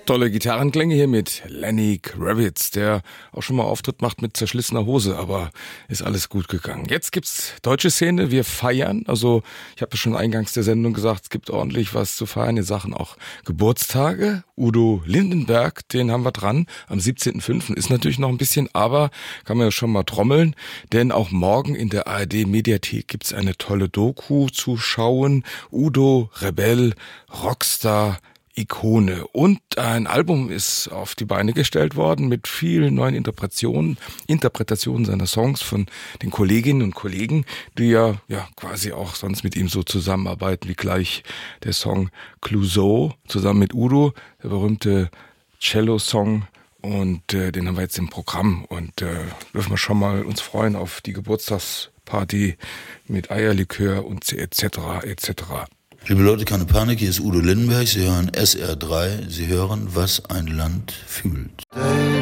Tolle Gitarrenklänge hier mit Lenny Kravitz, der auch schon mal Auftritt macht mit zerschlissener Hose, aber ist alles gut gegangen. Jetzt gibt's deutsche Szene, wir feiern, also ich habe schon eingangs der Sendung gesagt, es gibt ordentlich was zu feiern in Sachen auch Geburtstage. Udo Lindenberg, den haben wir dran, am 17.05. ist natürlich noch ein bisschen, aber kann man ja schon mal trommeln, denn auch morgen in der ARD-Mediathek gibt's eine tolle Doku zu schauen. Udo, Rebell, Rockstar, Ikone. Und ein Album ist auf die Beine gestellt worden mit vielen neuen Interpretationen seiner Songs von den Kolleginnen und Kollegen, die ja quasi auch sonst mit ihm so zusammenarbeiten, wie gleich der Song Clouseau zusammen mit Udo, der berühmte Cello-Song. Und den haben wir jetzt im Programm und dürfen wir schon mal uns freuen auf die Geburtstagsparty mit Eierlikör und etc. etc. Liebe Leute, keine Panik, hier ist Udo Lindenberg, Sie hören SR3, Sie hören, was ein Land fühlt.